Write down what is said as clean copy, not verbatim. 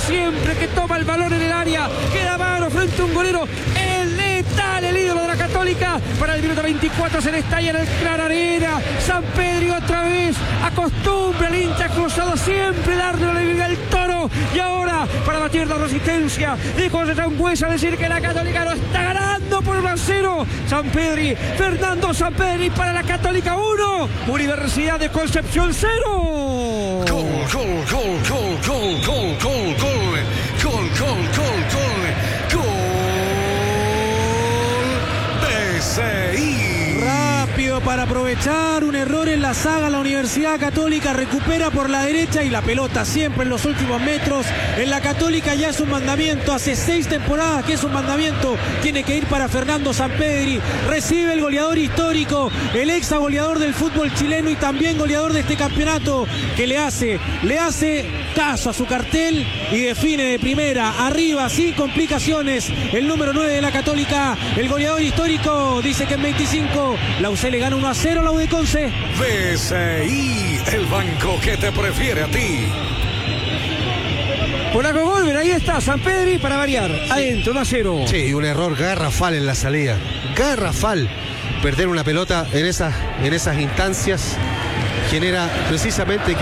siempre que toma el balón en el área, queda mano frente a un golero, el letal, el ídolo de la Católica. Para el minuto 24 se le estalla en el Clara Arena. Sampedri otra vez, acostumbra el hincha cruzado siempre darle la vida al Toro, y ahora para batir la resistencia de José Sangüesa, decir que la Católica lo está ganando por 1-0. Sampedri, Fernando Sampedri para la Católica 1, Universidad de Concepción 0. Gol, gol, gol, gol, gol, gol, gol, gol, gol, gol, gol, gol, BCI. Rápido para aprovechar un error en la saga. La Universidad Católica recupera por la derecha y la pelota siempre en los últimos metros. En la Católica ya es un mandamiento, hace 6 temporadas que es un mandamiento. Tiene que ir para Fernando Sampedri. Recibe el goleador histórico, el ex goleador del fútbol chileno y también goleador de este campeonato, que le hace caso a su cartel y define de primera, arriba, sin complicaciones, el número 9 de la Católica, el goleador histórico. Dice que en 25 la UC le gana 1-0 a la U de Conce. BCI, el banco que te prefiere a ti. Polaco Golver, ahí está Sampedri para variar, adentro, 1-0. Sí, un error garrafal en la salida, garrafal. Perder una pelota en esas instancias genera precisamente